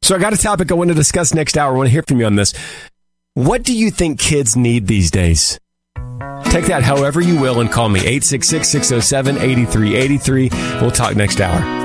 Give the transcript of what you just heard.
So I got a topic I want to discuss next hour. I want to hear from you on this. What do you think kids need these days? Take that however you will and call me, 866-607-8383. We'll talk next hour.